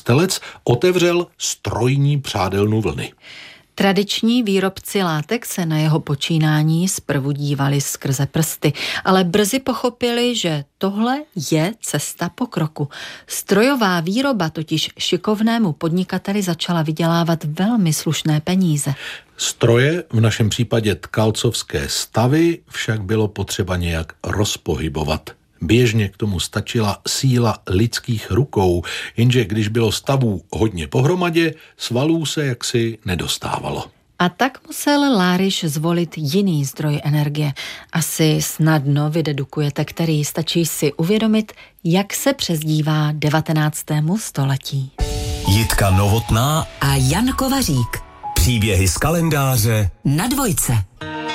Kostelec otevřel strojní přádelnu vlny. Tradiční výrobci látek se na jeho počínání zprvu dívali skrze prsty, ale brzy pochopili, že tohle je cesta pokroku. Strojová výroba totiž šikovnému podnikateli začala vydělávat velmi slušné peníze. Stroje, v našem případě tkalcovské stavy, však bylo potřeba nějak rozpohybovat. Běžně k tomu stačila síla lidských rukou, jenže když bylo stavů hodně pohromadě, svalů se jaksi nedostávalo. A tak musel Láryš zvolit jiný zdroj energie. Asi snadno vydedukujete, který, stačí si uvědomit, jak se přezdívá 19. století. Jitka Novotná a Jan Kovařík. Příběhy z kalendáře na Dvojce.